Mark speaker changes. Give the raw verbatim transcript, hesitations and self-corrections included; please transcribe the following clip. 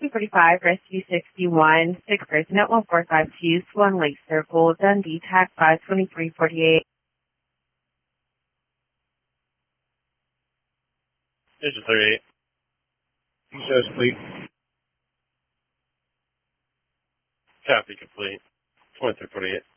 Speaker 1: two forty-five, Rescue sixty-one, six person at one four five two, Swan Lake Circle, Dundee, tax five twenty-three forty-eight.
Speaker 2: Station thirty-eight. Shows complete. Copy complete. twenty-three forty-eight.